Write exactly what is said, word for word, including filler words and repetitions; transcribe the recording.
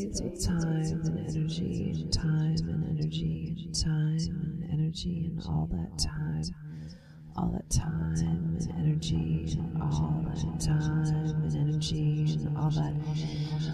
resonates with time and energy and time and energy and time and energy and all that time, all that time and energy and all that time and energy and all that